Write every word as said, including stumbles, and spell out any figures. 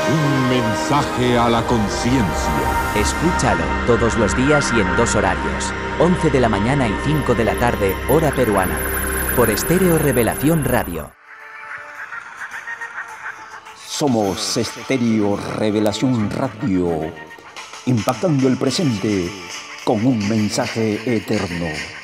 Un mensaje a la conciencia. Escúchalo todos los días y en dos horarios. once de la mañana y cinco de la tarde, hora peruana. Por Estéreo Revelación Radio. Somos Estéreo Revelación Radio, impactando el presente con un mensaje eterno.